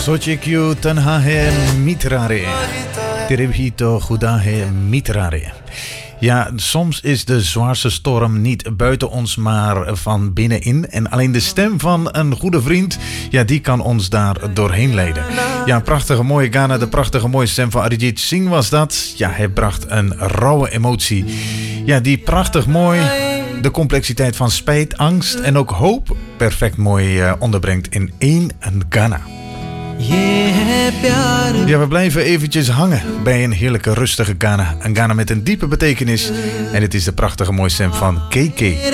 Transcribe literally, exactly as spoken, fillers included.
Sochi kyu tanha hai mitrare. Tiribhito khudahe mitrare. Ja, soms is de zwaarste storm niet buiten ons, maar van binnenin. En alleen de stem van een goede vriend, ja, die kan ons daar doorheen leiden. Ja, een prachtige mooie Ghana, de prachtige mooie stem van Arijit Singh was dat. Ja, hij bracht een rauwe emotie. Ja, die prachtig mooi de complexiteit van spijt, angst en ook hoop perfect mooi uh, onderbrengt in één een Ghana. Ja, we blijven eventjes hangen bij een heerlijke rustige Ghana. Een Ghana met een diepe betekenis. En het is de prachtige mooie stem van K K.